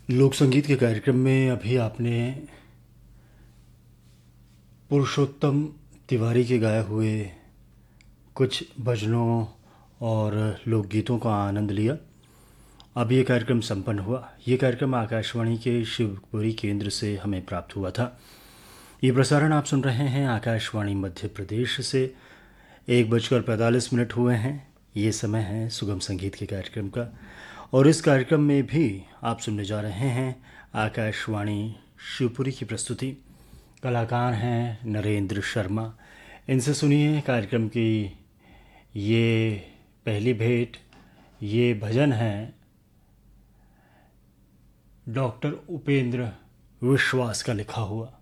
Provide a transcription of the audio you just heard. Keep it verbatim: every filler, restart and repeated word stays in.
लोक संगीत के कार्यक्रम में अभी आपने पुरुषोत्तम तिवारी के गाए हुए कुछ भजनों और लोकगीतों का आनंद लिया। अब ये कार्यक्रम संपन्न हुआ। ये कार्यक्रम आकाशवाणी के शिवपुरी केंद्र से हमें प्राप्त हुआ था। ये प्रसारण आप सुन रहे हैं आकाशवाणी मध्य प्रदेश से। एक बजकर पैंतालीस मिनट हुए हैं। ये समय है सुगम संगीत के कार्यक्रम का, और इस कार्यक्रम में भी आप सुनने जा रहे हैं आकाशवाणी शिवपुरी की प्रस्तुति। कलाकार हैं नरेंद्र शर्मा। इनसे सुनिए कार्यक्रम की ये पहली भेंट। ये भजन है डॉक्टर उपेंद्र विश्वास का लिखा हुआ।